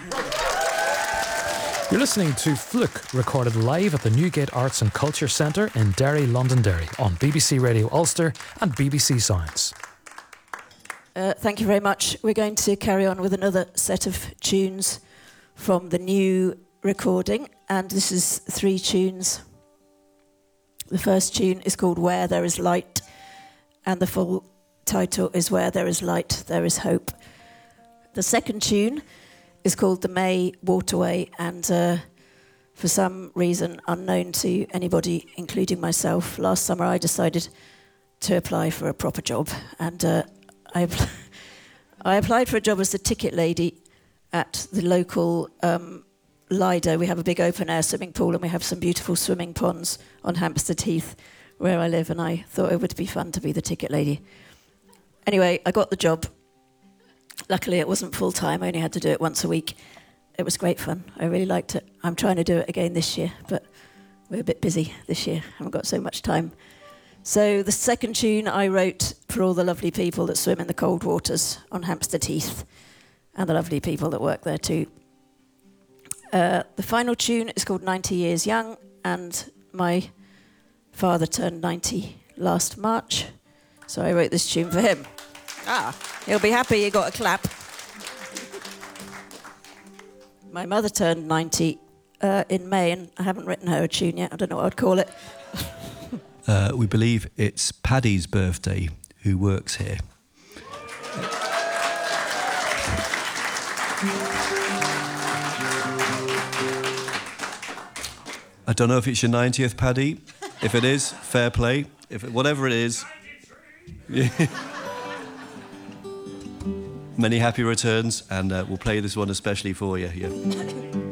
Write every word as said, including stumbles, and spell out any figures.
You're listening to Fluke, recorded live at the Newgate Arts and Culture Centre in Derry, Londonderry, on B B C Radio Ulster and B B C Science. Uh, thank you very much. We're going to carry on with another set of tunes from the new recording, and this is three tunes. The first tune is called Where There Is Light, and the full title is Where There Is Light, There Is Hope. The second tune is called The May Waterway, and uh, for some reason unknown to anybody, including myself, last summer I decided to apply for a proper job, and uh, I, apl- I applied for a job as the ticket lady at the local um, Lido. We have a big open-air swimming pool and we have some beautiful swimming ponds on Hampstead Heath where I live, and I thought it would be fun to be the ticket lady. Anyway, I got the job. Luckily, it wasn't full-time. I only had to do it once a week. It was great fun. I really liked it. I'm trying to do it again this year, but we're a bit busy this year. I haven't got so much time. So the second tune I wrote for all the lovely people that swim in the cold waters on Hampstead Heath, and the lovely people that work there too. Uh, the final tune is called ninety Years Young, and my father turned ninety last March, so I wrote this tune for him. Ah, he'll be happy he got a clap. My mother turned ninety uh, in May, and I haven't written her a tune yet. I don't know what I'd call it. Uh, we believe it's Paddy's birthday, who works here. I don't know if it's your ninetieth, Paddy. If it is, fair play. If it, whatever it is. Many happy returns, and uh, we'll play this one especially for you. Yeah.